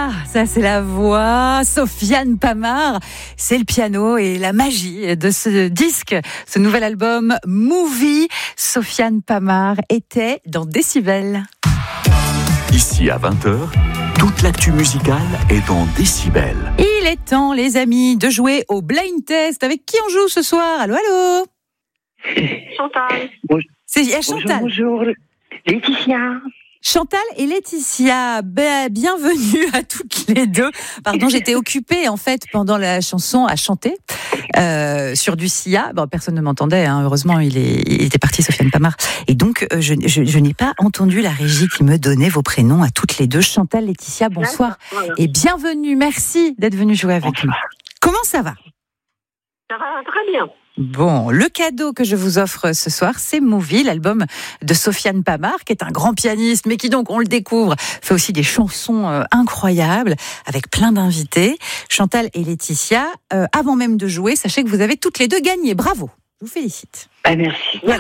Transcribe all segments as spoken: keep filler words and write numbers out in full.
Laetitia, ça c'est la voix. Sofiane Pamart, c'est le piano et la magie de ce disque, ce nouvel album Movie. Sofiane Pamart était dans Décibel. Ici à vingt heures, toute l'actu musicale est dans Décibel. Il est temps, les amis, de jouer au blind test. Avec qui on joue ce soir? Allô, allô? Chantal. Bonjour. C'est eh, Chantal. Bonjour, bonjour. Laetitia. Chantal et Laetitia, ben, bienvenue à toutes les deux. Pardon, j'étais occupée en fait pendant la chanson à chanter euh, sur du Sia. Bon, personne ne m'entendait, hein. Heureusement il, est, il était parti, Sofiane Pamart. Et donc euh, je, je, je n'ai pas entendu la régie qui me donnait vos prénoms à toutes les deux. Chantal, Laetitia, bonsoir voilà. Et bienvenue. Merci d'être venue jouer avec nous. Comment ça va? Ça va très bien. Bon, le cadeau que je vous offre ce soir, c'est Movie, l'album de Sofiane Pamart, qui est un grand pianiste, mais qui donc, on le découvre, fait aussi des chansons euh, incroyables, avec plein d'invités. Chantal et Laetitia, euh, avant même de jouer, sachez que vous avez toutes les deux gagné. Bravo, je vous félicite. Ah, merci. Voilà.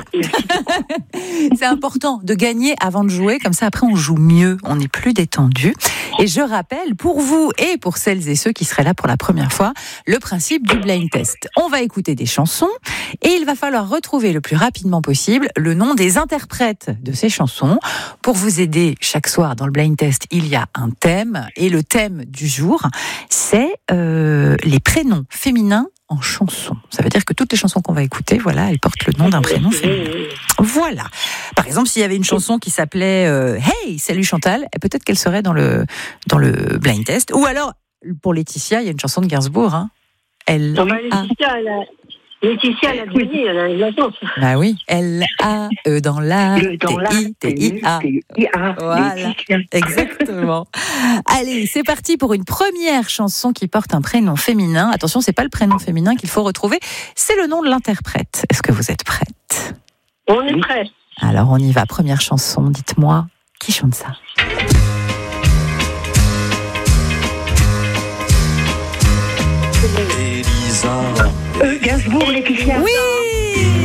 C'est important de gagner avant de jouer, comme ça après on joue mieux, on est plus détendu. Et je rappelle, pour vous et pour celles et ceux qui seraient là pour la première fois, le principe du blind test. On va écouter des chansons et il va falloir retrouver le plus rapidement possible le nom des interprètes de ces chansons. Pour vous aider, chaque soir dans le blind test, il y a un thème et le thème du jour, c'est euh, les prénoms féminins en chanson. Ça veut dire que toutes les chansons qu'on va écouter, voilà, elles portent le nom d'un prénom féminin. Voilà. Par exemple, s'il y avait une chanson qui s'appelait euh, Hey, salut Chantal, peut-être qu'elle serait dans le dans le blind test. Ou alors, pour Laetitia, il y a une chanson de Gainsbourg. Hein. Elle non, bah, Laetitia, a... elle a... Laetitia, elle a gagné, elle a la chance. Bah oui, L A E dans la T I T I A. Voilà, exactement. Allez, c'est parti pour une première chanson qui porte un prénom féminin. Attention, c'est pas le prénom féminin qu'il faut retrouver, c'est le nom de l'interprète. Est-ce que vous êtes prête? On est prêts. Alors on y va, première chanson, dites-moi, qui chante ça? Euh, Gainsbourg, Laetitia. Oui,